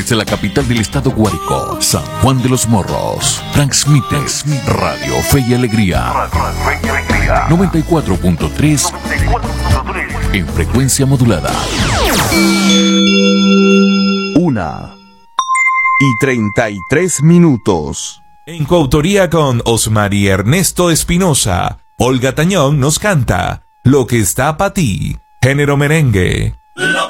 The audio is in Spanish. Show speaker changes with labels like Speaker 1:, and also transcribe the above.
Speaker 1: desde la capital del estado Guárico, San Juan de los Morros. Transmite Radio Fe y Alegría 94.3 en frecuencia modulada.
Speaker 2: 1:33.
Speaker 3: En coautoría con Osmar y Ernesto Espinosa, Olga Tañón nos canta Lo que está pa' ti, género merengue.